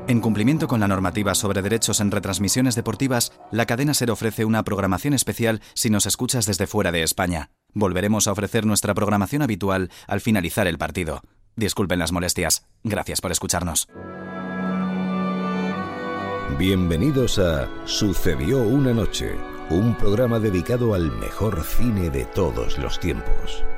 En cumplimiento con la normativa sobre derechos en retransmisiones deportivas, la cadena SER ofrece una programación especial si nos escuchas desde fuera de España. Volveremos a ofrecer nuestra programación habitual al finalizar el partido. Disculpen las molestias. Gracias por escucharnos. Bienvenidos a Sucedió una noche, un programa dedicado al mejor cine de todos los tiempos.